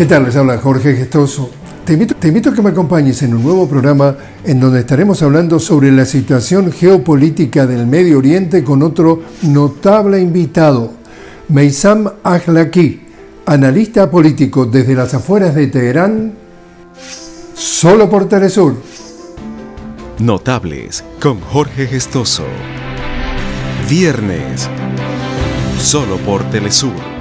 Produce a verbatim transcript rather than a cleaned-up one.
¿Qué tal? Les habla Jorge Gestoso. Te invito, te invito a que me acompañes en un nuevo programa en donde estaremos hablando sobre la situación geopolítica del Medio Oriente con otro notable invitado, Meissam Akhlaqi, analista político desde las afueras de Teherán, solo por Telesur. Notables con Jorge Gestoso. Viernes, solo por Telesur.